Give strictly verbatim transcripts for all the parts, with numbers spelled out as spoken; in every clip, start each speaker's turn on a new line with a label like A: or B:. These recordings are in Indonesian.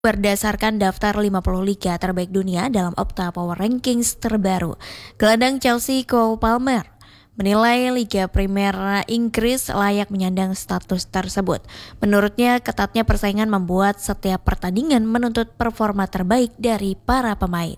A: berdasarkan daftar lima puluh liga terbaik dunia dalam Opta Power Rankings terbaru. Gelandang Chelsea Cole Palmer menilai Liga Premier Inggris layak menyandang status tersebut. Menurutnya, ketatnya persaingan membuat setiap pertandingan menuntut performa terbaik dari para pemain.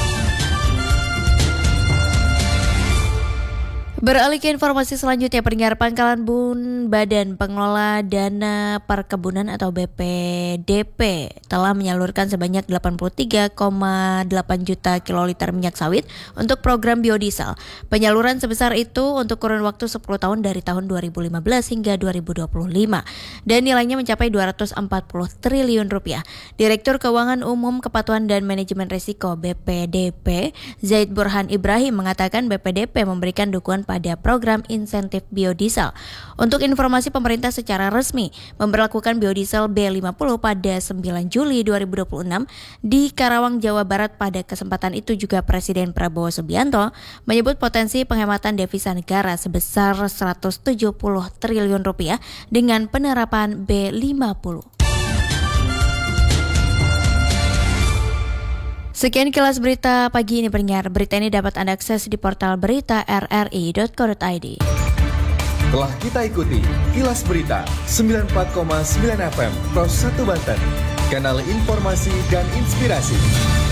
A: Beralih ke informasi selanjutnya, pendengar, Pangkalan Bun Badan Pengelola Dana Perkebunan atau B P D P telah menyalurkan sebanyak delapan puluh tiga koma delapan juta kiloliter minyak sawit untuk program biodiesel. Penyaluran sebesar itu untuk kurun waktu sepuluh tahun dari tahun dua ribu lima belas hingga dua ribu dua puluh lima dan nilainya mencapai dua ratus empat puluh triliun rupiah. Direktur Keuangan Umum Kepatuhan dan Manajemen Risiko B P D P, Zaid Burhan Ibrahim, mengatakan B P D P memberikan dukungan pada program insentif biodiesel. Untuk informasi, pemerintah secara resmi memberlakukan biodiesel B lima puluh pada sembilan Juli dua ribu dua puluh enam di Karawang, Jawa Barat. Pada kesempatan itu juga Presiden Prabowo Subianto menyebut potensi penghematan devisa negara sebesar seratus tujuh puluh triliun rupiah dengan penerapan B lima puluh. Sekian kilas berita pagi ini, pendengar. Berita ini dapat Anda akses di portal berita r r i dot co dot i d.
B: Telah kita ikuti Kilas Berita sembilan puluh empat koma sembilan F M Pros satu Banten, kanal informasi dan inspirasi.